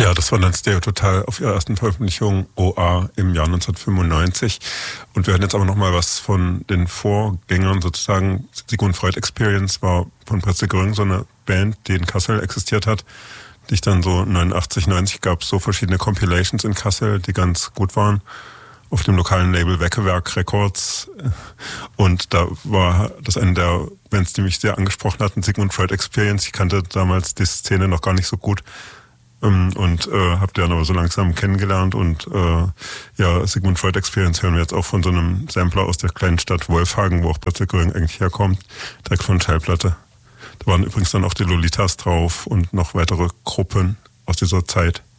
Ja, das war dann Stereo Total auf ihrer ersten Veröffentlichung OA im Jahr 1995. Und wir hören jetzt aber nochmal was von den Vorgängern sozusagen. Sigmund Freud Experience war von Pretzel Gröng so eine Band, die in Kassel existiert hat. Die ich dann so 89, 90 gab es so verschiedene Compilations in Kassel, die ganz gut waren. Auf dem lokalen Label Weckewerk Records. Und da war das eine der Bands, die mich sehr angesprochen hatten, Sigmund Freud Experience. Ich kannte damals die Szene noch gar nicht so gut. Und habe den aber so langsam kennengelernt und ja, Sigmund Freud Experience hören wir jetzt auch von so einem Sampler aus der kleinen Stadt Wolfhagen, wo auch Pretzel Gröng eigentlich herkommt, direkt von Schallplatte. Da waren übrigens dann auch die Lolitas drauf und noch weitere Gruppen aus dieser Zeit.